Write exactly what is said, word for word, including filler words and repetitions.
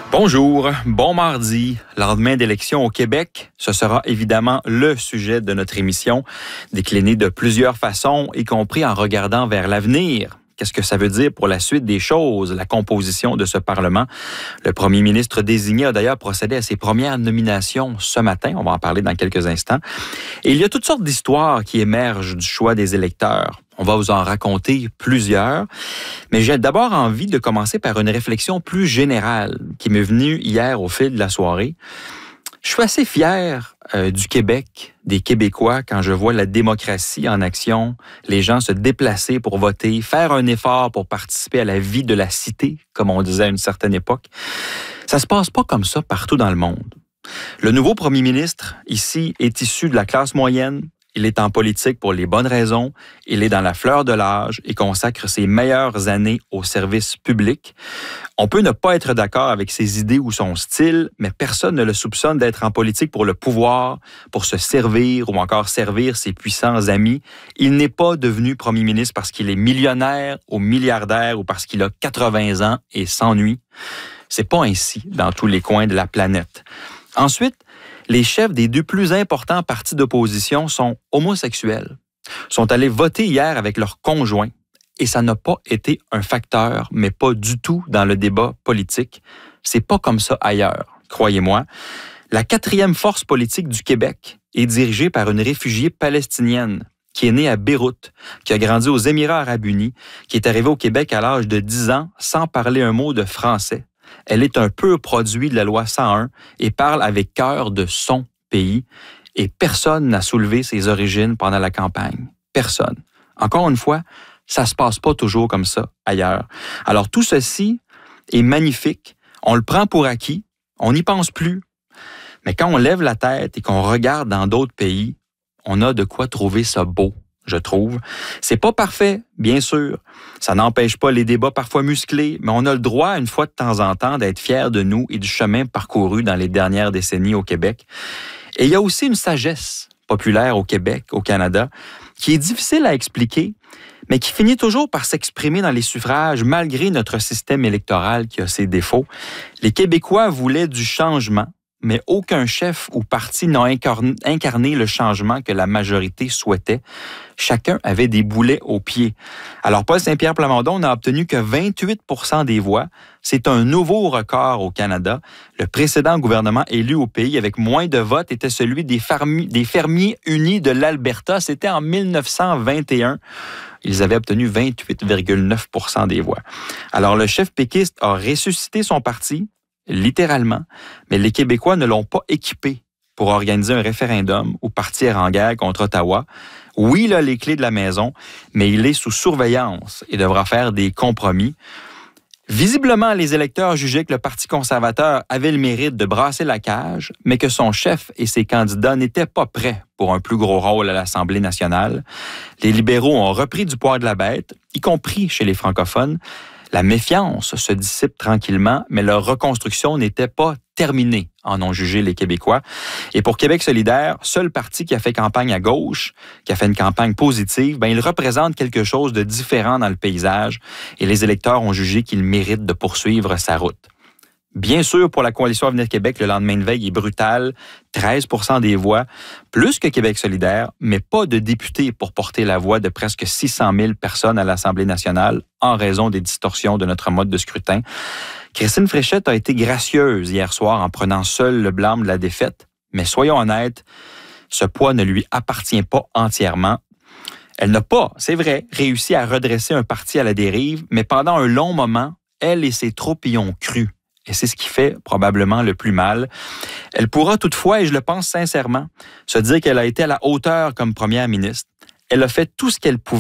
Bonjour, bon mardi. Lendemain d'élection au Québec, ce sera évidemment le sujet de notre émission, décliné de plusieurs façons, y compris en regardant vers l'avenir. Qu'est-ce que ça veut dire pour la suite des choses, la composition de ce Parlement? Le premier ministre désigné a d'ailleurs procédé à ses premières nominations ce matin. On va en parler dans quelques instants. Et il y a toutes sortes d'histoires qui émergent du choix des électeurs. On va vous en raconter plusieurs. Mais j'ai d'abord envie de commencer par une réflexion plus générale qui m'est venue hier au fil de la soirée. Je suis assez fier euh, du Québec, des Québécois, quand je vois la démocratie en action, les gens se déplacer pour voter, faire un effort pour participer à la vie de la cité, comme on disait à une certaine époque. Ça se passe pas comme ça partout dans le monde. Le nouveau premier ministre, ici, est issu de la classe moyenne. Il est en politique pour les bonnes raisons. Il est dans la fleur de l'âge et consacre ses meilleures années au service public. On peut ne pas être d'accord avec ses idées ou son style, mais personne ne le soupçonne d'être en politique pour le pouvoir, pour se servir ou encore servir ses puissants amis. Il n'est pas devenu premier ministre parce qu'il est millionnaire ou milliardaire ou parce qu'il a quatre-vingts ans et s'ennuie. C'est pas ainsi dans tous les coins de la planète. Ensuite, les chefs des deux plus importants partis d'opposition sont homosexuels, sont allés voter hier avec leurs conjoints et ça n'a pas été un facteur, mais pas du tout dans le débat politique. C'est pas comme ça ailleurs, croyez-moi. La quatrième force politique du Québec est dirigée par une réfugiée palestinienne qui est née à Beyrouth, qui a grandi aux Émirats arabes unis, qui est arrivée au Québec à l'âge de dix ans sans parler un mot de français. Elle est un pur produit de la loi cent un et parle avec cœur de son pays. Et personne n'a soulevé ses origines pendant la campagne. Personne. Encore une fois, ça se passe pas toujours comme ça ailleurs. Alors tout ceci est magnifique. On le prend pour acquis. On n'y pense plus. Mais quand on lève la tête et qu'on regarde dans d'autres pays, on a de quoi trouver ça beau, je trouve. C'est pas parfait, bien sûr. Ça n'empêche pas les débats parfois musclés, mais on a le droit, une fois de temps en temps, d'être fiers de nous et du chemin parcouru dans les dernières décennies au Québec. Et il y a aussi une sagesse populaire au Québec, au Canada, qui est difficile à expliquer, mais qui finit toujours par s'exprimer dans les suffrages malgré notre système électoral qui a ses défauts. Les Québécois voulaient du changement, mais aucun chef ou parti n'a incarné le changement que la majorité souhaitait. Chacun avait des boulets aux pieds. Alors, Paul Saint-Pierre Plamondon n'a obtenu que vingt-huit pour cent des voix. C'est un nouveau record au Canada. Le précédent gouvernement élu au pays avec moins de votes était celui des, fermi- des fermiers unis de l'Alberta. C'était en mille neuf cent vingt et un. Ils avaient obtenu vingt-huit virgule neuf pour cent des voix. Alors, le chef péquiste a ressuscité son parti, littéralement, mais les Québécois ne l'ont pas équipé pour organiser un référendum ou partir en guerre contre Ottawa. Oui, il a les clés de la maison, mais il est sous surveillance et devra faire des compromis. Visiblement, les électeurs jugeaient que le Parti conservateur avait le mérite de brasser la cage, mais que son chef et ses candidats n'étaient pas prêts pour un plus gros rôle à l'Assemblée nationale. Les libéraux ont repris du poids de la bête, y compris chez les francophones. La méfiance se dissipe tranquillement, mais leur reconstruction n'était pas terminée, en ont jugé les Québécois. Et pour Québec solidaire, seul parti qui a fait campagne à gauche, qui a fait une campagne positive, ben il représente quelque chose de différent dans le paysage et les électeurs ont jugé qu'il mérite de poursuivre sa route. Bien sûr, pour la Coalition Avenir Québec, le lendemain de veille est brutal, treize pour cent des voix, plus que Québec solidaire, mais pas de députés pour porter la voix de presque six cent mille personnes à l'Assemblée nationale en raison des distorsions de notre mode de scrutin. Christine Fréchette a été gracieuse hier soir en prenant seule le blâme de la défaite, mais soyons honnêtes, ce poids ne lui appartient pas entièrement. Elle n'a pas, c'est vrai, réussi à redresser un parti à la dérive, mais pendant un long moment, elle et ses troupes y ont cru. Et c'est ce qui fait probablement le plus mal. Elle pourra toutefois, et je le pense sincèrement, se dire qu'elle a été à la hauteur comme première ministre. Elle a fait tout ce qu'elle pouvait